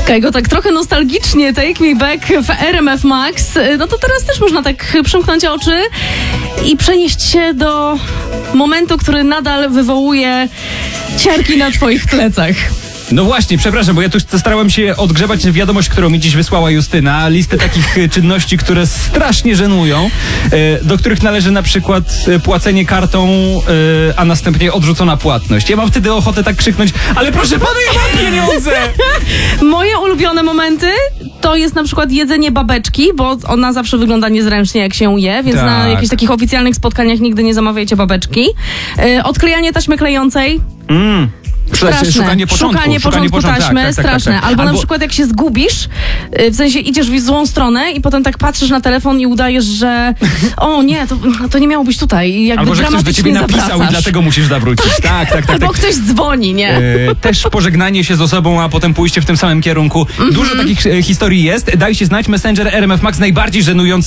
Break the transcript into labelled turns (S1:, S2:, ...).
S1: Kajgo, tak trochę nostalgicznie Take Me Back w RMF Max, no to teraz też można tak przymknąć oczy i przenieść się do momentu, który nadal wywołuje ciarki na twoich plecach.
S2: No właśnie, przepraszam, bo ja tu starałem się odgrzebać wiadomość, którą mi dziś wysłała Justyna. Listę takich czynności, które strasznie żenują, do których należy na przykład płacenie kartą, a następnie odrzucona płatność. Ja mam wtedy ochotę tak krzyknąć, ale proszę pana, ja mam pieniądze!
S1: Moje ulubione momenty to jest na przykład jedzenie babeczki, bo ona zawsze wygląda niezręcznie, jak się je, więc
S2: Tak.
S1: na jakichś takich oficjalnych spotkaniach nigdy nie zamawiajcie babeczki. Odklejanie taśmy klejącej. Straszne.
S2: Szukanie początku
S1: taśmy,
S2: tak,
S1: straszne.
S2: tak.
S1: Albo na przykład jak się zgubisz, w sensie idziesz w złą stronę i potem tak patrzysz na telefon i udajesz, że o nie, to nie miało być tutaj. I jakby
S2: albo że ktoś do ciebie napisał
S1: zawracasz.
S2: i dlatego musisz zawrócić. Tak.
S1: Albo ktoś dzwoni, nie?
S2: Też pożegnanie się z osobą, a potem pójście w tym samym kierunku. Dużo takich historii jest. Dajcie znać, Messenger RMF Max najbardziej żenujący